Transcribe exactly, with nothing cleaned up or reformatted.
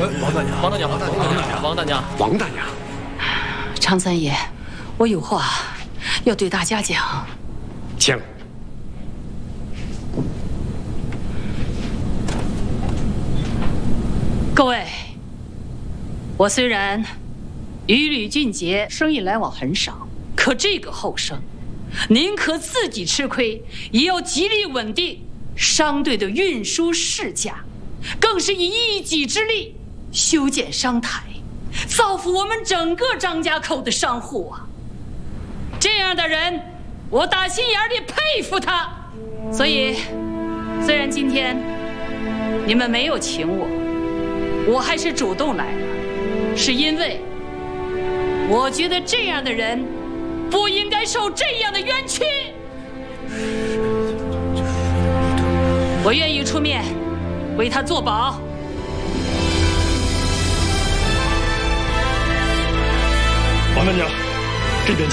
王大娘，王大娘，王大娘，王大娘， 王大娘， 常三爷，我有话要对大家讲。 请。 各位，我虽然与吕俊杰生意来往很少，可这个后生，宁可自己吃亏，也要极力稳定商队的运输市价，更是以一己之力修建商台，造福我们整个张家口的商户啊！这样的人，我打心眼里佩服他。所以，虽然今天你们没有请我，我还是主动来了，是因为我觉得这样的人不应该受这样的冤屈。我愿意出面为他作保。 王大娘。